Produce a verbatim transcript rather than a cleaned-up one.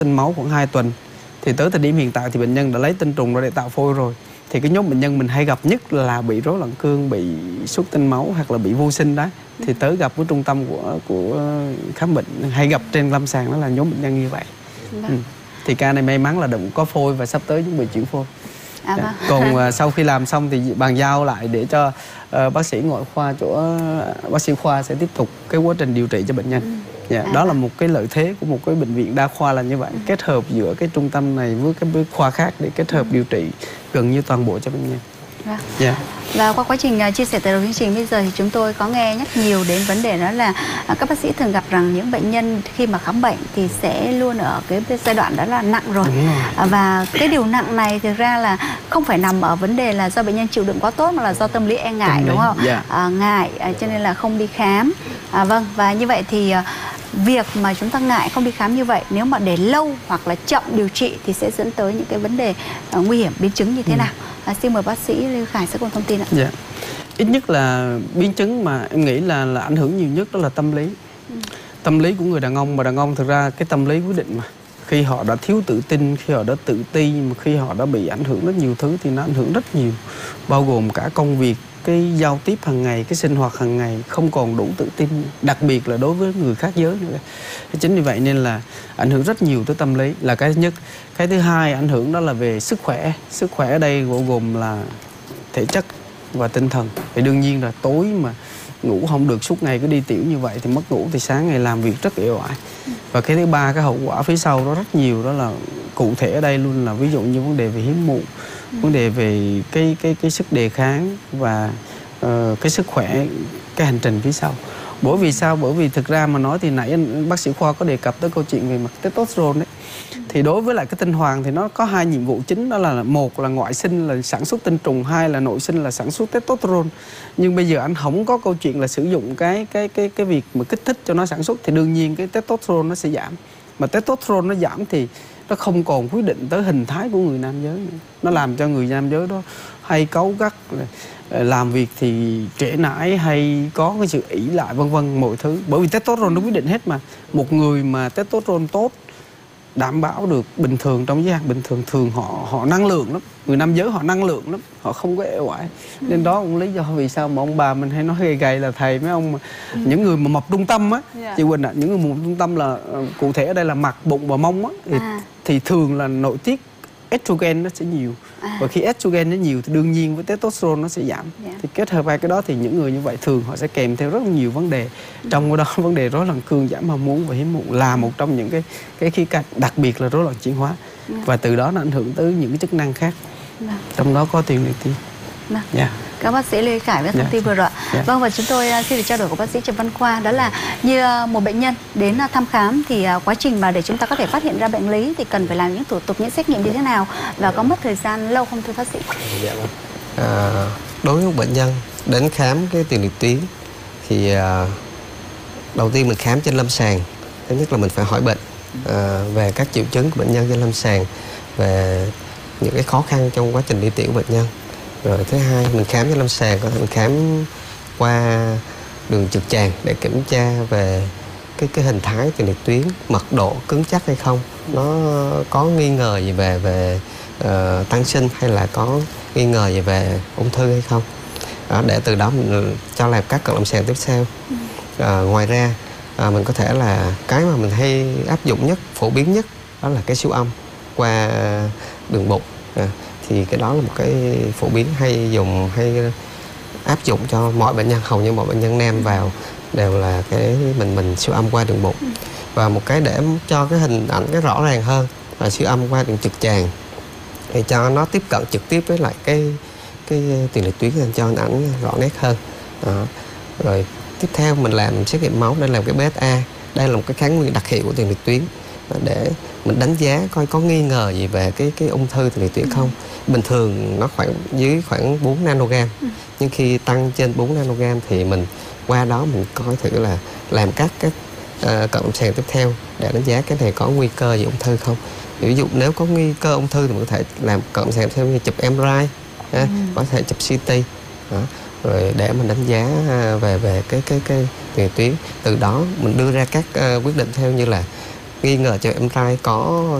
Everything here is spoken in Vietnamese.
tinh máu khoảng hai tuần. Thì tới thời điểm hiện tại thì bệnh nhân đã lấy tinh trùng ra để tạo phôi rồi. Thì cái nhóm bệnh nhân mình hay gặp nhất là bị rối loạn cương, bị xuất tinh máu hoặc là bị vô sinh đó. Thì tới gặp với trung tâm của của khám bệnh hay gặp trên lâm sàng đó là nhóm bệnh nhân như vậy. Ừ. Thì ca này may mắn là đụng có phôi và sắp tới chuẩn bị chuyển phôi. À, vâng. Còn uh, sau khi làm xong thì bàn giao lại để cho uh, bác sĩ ngoại khoa chỗ uh, bác sĩ khoa sẽ tiếp tục cái quá trình điều trị cho bệnh nhân. Ừ. Yeah, à, đó là một cái lợi thế của một cái bệnh viện đa khoa là như vậy. Ừ. Kết hợp giữa cái trung tâm này với cái khoa khác để kết hợp ừ. điều trị gần như toàn bộ cho bệnh nhân. Vâng. Yeah. Và qua quá trình uh, chia sẻ từ đầu chương trình bây giờ thì chúng tôi có nghe nhắc nhiều đến vấn đề đó là uh, các bác sĩ thường gặp rằng những bệnh nhân khi mà khám bệnh thì sẽ luôn ở cái giai đoạn đó là nặng rồi. Uh, và cái điều nặng này thực ra là không phải nằm ở vấn đề là do bệnh nhân chịu đựng quá tốt mà là do tâm lý e ngại, đúng không? Yeah. Uh, ngại uh, cho nên là không đi khám. Uh, vâng, và như vậy thì uh, việc mà chúng ta ngại không đi khám như vậy, nếu mà để lâu hoặc là chậm điều trị thì sẽ dẫn tới những cái vấn đề uh, nguy hiểm, biến chứng như thế ừ. nào? À, xin mời bác sĩ Lê Khải sẽ cùng thông tin ạ. Dạ. Ít nhất là biến chứng mà em nghĩ là là ảnh hưởng nhiều nhất đó là tâm lý. Ừ. Tâm lý của người đàn ông, mà đàn ông thực ra cái tâm lý quyết định mà. Khi họ đã thiếu tự tin, khi họ đã tự ti, mà khi họ đã bị ảnh hưởng rất nhiều thứ thì nó ảnh hưởng rất nhiều. Bao gồm cả công việc, cái giao tiếp hàng ngày, cái sinh hoạt hàng ngày không còn đủ tự tin, đặc biệt là đối với người khác giới nữa. Chính vì vậy nên là ảnh hưởng rất nhiều tới tâm lý là cái thứ nhất. Cái thứ hai ảnh hưởng đó là về sức khỏe. Sức khỏe ở đây bao gồm là thể chất và tinh thần. Thì đương nhiên là tối mà ngủ không được suốt ngày cứ đi tiểu như vậy thì mất ngủ, thì sáng ngày làm việc rất uể oải. Và cái thứ ba, cái hậu quả phía sau đó rất nhiều, đó là cụ thể ở đây luôn là ví dụ như vấn đề về hiếm muộn, vấn đề về cái cái cái sức đề kháng và uh, cái sức khỏe, cái hành trình phía sau. Bởi vì sao? Bởi vì thực ra mà nói thì nãy anh, bác sĩ Khoa có đề cập tới câu chuyện về mặt testosterone đấy. Thì đối với lại cái tinh hoàng thì nó có hai nhiệm vụ chính, đó là một là ngoại sinh là sản xuất tinh trùng, hai là nội sinh là sản xuất testosterone. Nhưng bây giờ anh không có câu chuyện là sử dụng cái cái cái cái việc mà kích thích cho nó sản xuất thì đương nhiên cái testosterone nó sẽ giảm. Mà testosterone nó giảm thì nó không còn quyết định tới hình thái của người nam giới nữa. Nó làm cho người nam giới đó hay cáu gắt, làm việc thì trễ nải, hay có cái sự ỷ lại vân vân mọi thứ. Bởi vì testosterone nó quyết định hết mà. Một người mà testosterone tốt, đảm bảo được bình thường, trong giới hạn bình thường, thường họ họ năng lượng lắm. Người nam giới họ năng lượng lắm, họ không có uể oải. Ừ. Nên đó cũng lý do vì sao mà ông bà mình hay nói gầy gầy là thầy mấy ông mà ừ. những người mà mập trung tâm á, yeah. chị Quỳnh ạ, à, những người mập trung tâm là cụ thể ở đây là mặt, bụng và mông á, thì, à. thì thường là nội tiết estrogen nó sẽ nhiều. À. Và khi estrogen nó nhiều thì đương nhiên với testosterone nó sẽ giảm. Yeah. Thì kết hợp hai cái đó thì những người như vậy thường họ sẽ kèm theo rất nhiều vấn đề. Ừ. Trong đó vấn đề rối loạn cương, giảm ham muốn và hiếm muộn là một trong những cái cái khía cạnh, đặc biệt là rối loạn chuyển hóa. Yeah. Và từ đó nó ảnh hưởng tới những cái chức năng khác. Yeah. Trong đó có tiền liệt tim. Vâng. Yeah. Các bác sĩ Lê Khải với thông tin yeah. vừa rồi. Yeah. Vâng, và chúng tôi xin được trao đổi của bác sĩ Trần Văn Khoa, đó là như một bệnh nhân đến thăm khám thì quá trình mà để chúng ta có thể phát hiện ra bệnh lý thì cần phải làm những thủ tục, những xét nghiệm như thế nào và có mất thời gian lâu không thưa bác sĩ? Dạ vâng. À, đối với bệnh nhân đến khám cái tiền liệt tuyến thì à, đầu tiên mình khám trên lâm sàng. Thứ nhất là mình phải hỏi bệnh à, về các triệu chứng của bệnh nhân trên lâm sàng, về những cái khó khăn trong quá trình đi tiểu của bệnh nhân. Rồi thứ hai, mình khám trên lâm sàng, có thể mình khám qua đường trực tràng để kiểm tra về cái cái hình thái tiền liệt tuyến, mật độ cứng chắc hay không, nó có nghi ngờ gì về về uh, tăng sinh hay là có nghi ngờ gì về ung thư hay không. Đó, để từ đó mình cho làm các cận lâm sàng tiếp theo. Uh, ngoài ra uh, mình có thể là cái mà mình hay áp dụng nhất, phổ biến nhất đó là cái siêu âm qua đường bụng. Uh, thì cái đó là một cái phổ biến hay dùng, hay áp dụng cho mọi bệnh nhân, hầu như mọi bệnh nhân nam vào đều là cái mình mình siêu âm qua đường bụng. Và một cái để cho cái hình ảnh cái rõ ràng hơn là siêu âm qua đường trực tràng để cho nó tiếp cận trực tiếp với lại cái cái tiền liệt tuyến, cho hình ảnh rõ nét hơn. Đó. Rồi tiếp theo mình làm xét nghiệm máu để làm cái bê ét a. Đây là một cái kháng nguyên đặc hiệu của tiền liệt tuyến để mình đánh giá coi có nghi ngờ gì về cái cái ung thư tiền liệt tuyến không. Bình thường nó khoảng dưới khoảng bốn nanogam, ừ. nhưng khi tăng trên bốn nanogam thì mình qua đó mình coi thử là làm các cái uh, cận lâm sàng tiếp theo để đánh giá cái này có nguy cơ gì ung thư không. Ví dụ nếu có nguy cơ ung thư thì mình có thể làm cận lâm sàng theo như chụp em rờ i, ừ. có thể chụp xê tê, đó. Rồi để mình đánh giá về về cái cái cái tiền tuyến. Từ đó mình đưa ra các uh, quyết định theo như là nghi ngờ cho em trai có